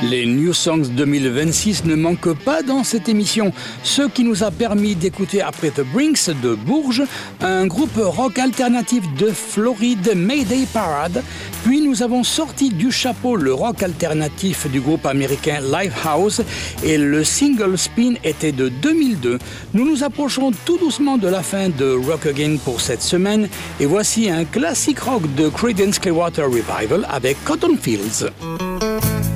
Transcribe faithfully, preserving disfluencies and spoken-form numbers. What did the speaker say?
Les New Songs deux mille vingt-six ne manquent pas dans cette émission, ce qui nous a permis d'écouter après The Brinks de Bourges, un groupe rock alternatif de Floride, Mayday Parade, puis nous avons sorti du chapeau le rock alternatif du groupe américain Lifehouse et le single Spin était de deux mille deux. Nous nous approchons tout doucement de la fin de Rock Again pour cette semaine et voici un classique rock de Creedence Clearwater Revival avec Cotton Fields.